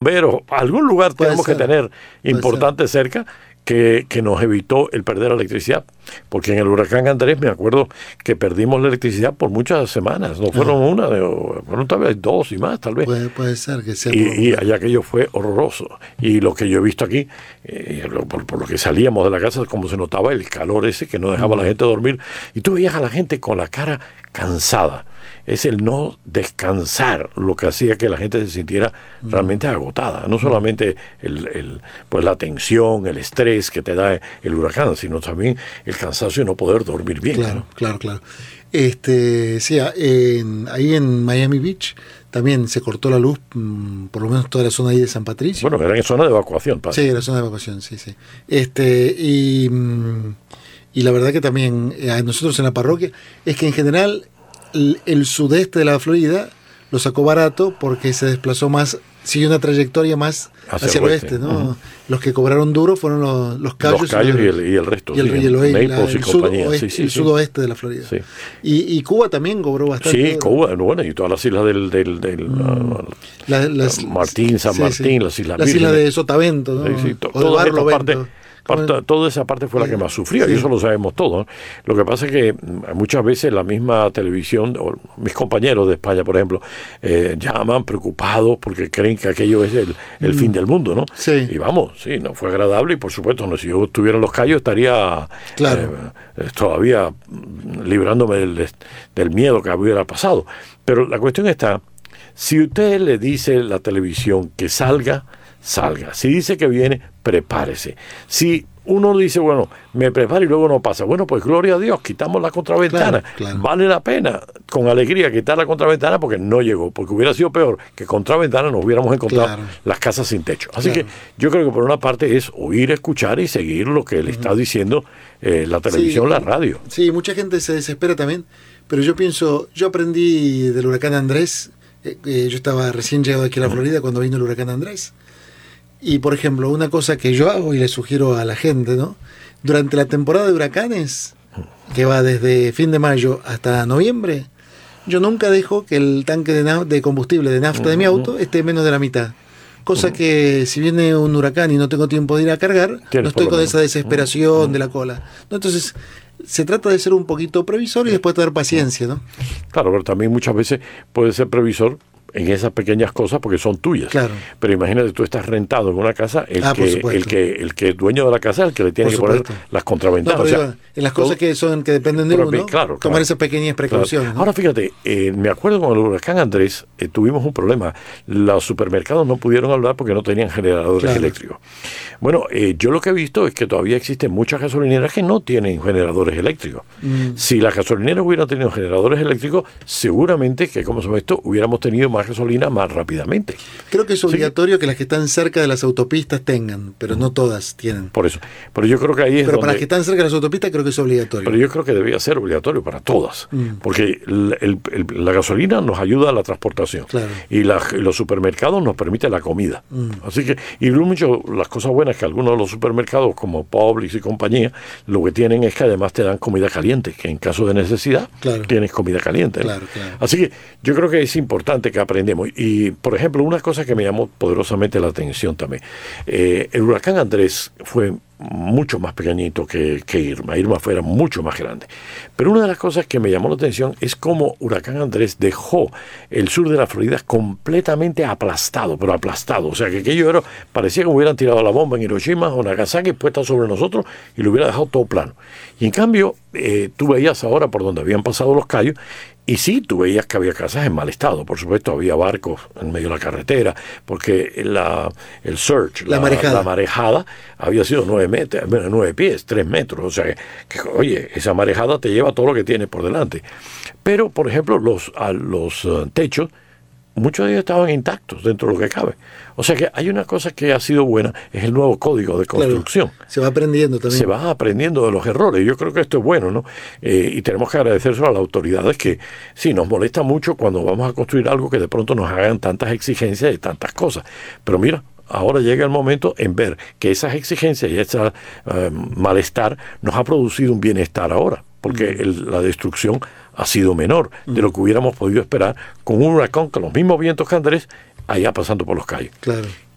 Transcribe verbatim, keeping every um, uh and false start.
bomberos, algún lugar Puede tenemos ser, que tener importante ser. cerca que, que nos evitó el perder la electricidad. Porque en el huracán Andrés me acuerdo que perdimos la electricidad por muchas semanas, no fueron ah. una, de, fueron tal vez dos y más, tal vez. Puede, puede ser que sea. Y, y allá aquello fue horroroso. Y lo que yo he visto aquí, eh, por, por lo que salíamos de la casa, como se notaba el calor ese que no dejaba a la gente dormir. Y tú veías a la gente con la cara cansada. Es el no descansar lo que hacía que la gente se sintiera realmente agotada. No solamente el, el, pues la tensión, el estrés que te da el huracán, sino también el cansancio y no poder dormir bien. Claro, ¿no? claro, claro. Este, sí, en, ahí en Miami Beach también se cortó la luz, por lo menos toda la zona ahí de San Patricio. Bueno, era en zona de evacuación. Padre. Sí, era zona de evacuación, sí, sí. Este, y, y la verdad que también eh, nosotros en la parroquia, es que en general el, el sudeste de la Florida lo sacó barato porque se desplazó más, siguió una trayectoria más hacia, hacia el oeste, oeste, ¿no? Uh-huh. Los que cobraron duro fueron los, los Cayos. Los Cayos y el, y el resto. Y el, sí, y el, el, la, el, el, sudoeste, sí, sí, el sudoeste sí. de la Florida. Sí. Y, y Cuba también cobró bastante. Sí, Cuba, bueno, y todas las islas del, del, del mm. uh, la, las, Martín, San sí, Martín, sí. las islas Las islas de Sotavento, ¿no? Sí, sí, to, o de Barlovento. Parte, Parte, toda esa parte fue la que más sufrió, sí. y eso lo sabemos todos. Lo que pasa es que muchas veces la misma televisión, o mis compañeros de España, por ejemplo, eh, llaman preocupados porque creen que aquello es el, el mm. fin del mundo, ¿no? Sí. Y vamos, sí, no fue agradable, y por supuesto, no, si yo estuviera en Los Cayos estaría claro. eh, todavía librándome del, del miedo que hubiera pasado. Pero la cuestión está, si usted le dice a la televisión que salga, salga. Si dice que viene, prepárese. Si uno dice, bueno, me preparo y luego no pasa, bueno, pues gloria a Dios, quitamos la contraventana. Claro, claro. Vale la pena, con alegría, quitar la contraventana porque no llegó, porque hubiera sido peor que contraventana nos hubiéramos encontrado claro. las casas sin techo. Así claro. que yo creo que por una parte es oír, escuchar y seguir lo que le está diciendo eh, la televisión, sí, la radio. Sí, mucha gente se desespera también, pero yo pienso, yo aprendí del huracán Andrés, eh, eh, yo estaba recién llegado aquí a la Florida cuando vino el huracán Andrés. Y, por ejemplo, una cosa que yo hago y le sugiero a la gente, ¿no? Durante la temporada de huracanes, que va desde fin de mayo hasta noviembre, yo nunca dejo que el tanque de, na- de combustible de nafta de mi auto esté menos de la mitad. Cosa que si viene un huracán y no tengo tiempo de ir a cargar, no estoy con esa desesperación de la cola. ¿No? Entonces, se trata de ser un poquito previsor y después tener paciencia, ¿no? Claro, pero también muchas veces puede ser previsor en esas pequeñas cosas porque son tuyas. Claro. Pero imagínate, tú estás rentado en una casa, el, ah, que, el que el que es dueño de la casa es el que le tiene por que supuesto. poner las contraventanas. No, o sea, yo, en las cosas todo, que son que dependen de uno, ¿no? Claro, tomar claro, esas pequeñas precauciones. Claro. ¿no? Ahora fíjate, eh, me acuerdo con el huracán Andrés, eh, tuvimos un problema. Los supermercados no pudieron hablar porque no tenían generadores claro. eléctricos. Bueno, eh, yo lo que he visto es que todavía existen muchas gasolineras que no tienen generadores eléctricos. Mm. Si las gasolineras hubieran tenido generadores eléctricos, seguramente que, como se llama esto, hubiéramos tenido más gasolina más rápidamente. Creo que es obligatorio sí. que las que están cerca de las autopistas tengan, pero no todas tienen. Por eso. Pero yo creo que ahí es Pero donde, para las que están cerca de las autopistas creo que es obligatorio. Pero yo creo que debería ser obligatorio para todas. Mm. Porque el, el, el, la gasolina nos ayuda a la transportación. Claro. Y la, los supermercados nos permiten la comida. Mm. Así que, y mucho, las cosas buenas que algunos de los supermercados, como Publix y compañía, lo que tienen es que además te dan comida caliente, que en caso de necesidad claro. tienes comida caliente. Claro, claro. Así que yo creo que es importante que aprendemos. Y, por ejemplo, una cosa que me llamó poderosamente la atención también. Eh, el huracán Andrés fue mucho más pequeñito que, que Irma. Irma fuera mucho más grande. Pero una de las cosas que me llamó la atención es cómo huracán Andrés dejó el sur de la Florida completamente aplastado, pero aplastado. O sea, que aquello era, parecía que hubieran tirado la bomba en Hiroshima o Nagasaki puesta sobre nosotros y lo hubiera dejado todo plano. Y en cambio, eh, tú veías ahora por donde habían pasado los Cayos, y sí, tú veías que había casas en mal estado. Por supuesto, había barcos en medio de la carretera, porque la, el surge, la, la, marejada. la marejada, había sido nueve metros, bueno, nueve pies, tres metros. O sea, que, que, oye, esa marejada te lleva todo lo que tienes por delante. Pero, por ejemplo, los, a los uh, techos, muchos de ellos estaban intactos dentro de lo que cabe. O sea que hay una cosa que ha sido buena, es el nuevo código de construcción. Claro, se va aprendiendo también. Se va aprendiendo de los errores. Yo creo que esto es bueno, ¿no? Eh, y tenemos que agradecérselo a las autoridades que sí, nos molesta mucho cuando vamos a construir algo que de pronto nos hagan tantas exigencias y tantas cosas. Pero mira, ahora llega el momento en ver que esas exigencias y ese uh, malestar nos ha producido un bienestar ahora, porque mm. el, la destrucción ha sido menor mm. de lo que hubiéramos podido esperar con un huracán con los mismos vientos que Andrés allá pasando por los Cayos. Claro.